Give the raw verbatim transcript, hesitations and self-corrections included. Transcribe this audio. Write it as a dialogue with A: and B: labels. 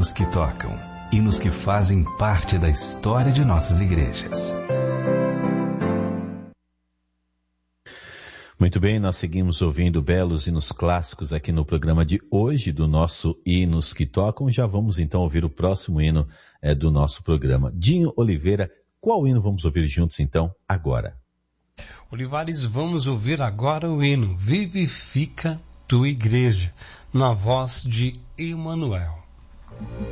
A: hinos que tocam, hinos que fazem parte da história de nossas igrejas.
B: Muito bem, nós seguimos ouvindo belos hinos clássicos aqui no programa de hoje do nosso Hinos que Tocam. Já vamos então ouvir o próximo hino é, do nosso programa. Dinho Oliveira, qual hino vamos ouvir juntos então agora?
C: Olivares, vamos ouvir agora o hino Vivifica Tua Igreja, na voz de Emanuel.